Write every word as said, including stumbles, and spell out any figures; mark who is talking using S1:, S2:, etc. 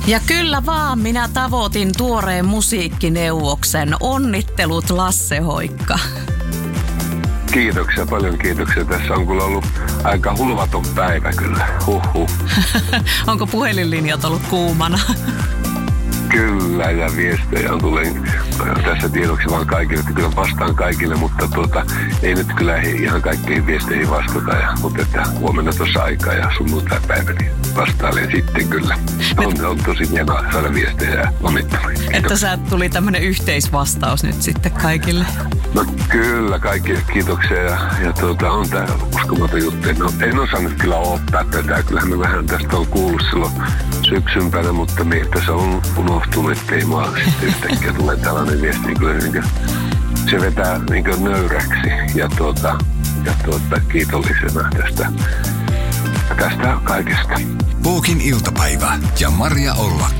S1: Ja kyllä vaan, minä tavoitin tuoreen musiikkineuvoksen. Onnittelut, Lasse Hoikka.
S2: Kiitoksia, paljon kiitoksia. Tässä on kyllä ollut aika hulvaton päivä kyllä. Huhhuh.
S1: Onko puhelinlinjat ollut kuumana?
S2: Kyllä, ja viestejä on tulee tässä tiedoksi vaan kaikille, että kyllä vastaan kaikille, mutta tuota, ei nyt kyllä ihan kaikkiin viesteihin vastata, ja, mutta että huomenna tuossa aikaa ja sunnuntai-päivä, niin vastailen sitten kyllä. On, on tosi hienoa saada viestejä ja onnitteluja.
S1: Että sä tuli tämmönen yhteisvastaus nyt sitten kaikille.
S2: No kyllä, kaikki kiitoksia, ja, ja tuota, on tää uskomaton juttu. No, en osannut kyllä odottaa tätä, kyllähän me vähän tästä on kuullut silloin syksympänä, mutta meiltä se on unohtunut, ettei mua sitten yhtäkkiä tule tällainen viesti, niin kyllä niin se vetää niin nöyräksi ja, tuota, ja tuota, kiitollisena tästä, tästä kaikesta.
S3: Puukin iltapäivä ja Maria Ollakka.